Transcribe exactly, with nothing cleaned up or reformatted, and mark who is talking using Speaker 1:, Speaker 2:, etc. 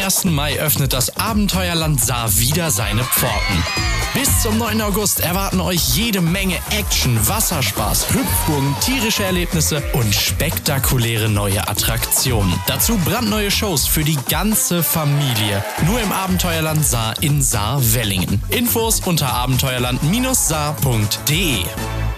Speaker 1: ersten Mai öffnet das Abenteuerland Saar wieder seine Pforten. Bis zum neunten August erwarten euch jede Menge Action, Wasserspaß, Hüpfburgen, tierische Erlebnisse und spektakuläre neue Attraktionen. Dazu brandneue Shows für die ganze Familie. Nur im Abenteuerland Saar in Saar-Wellingen. Infos unter abenteuerland Bindestrich saar punkt de.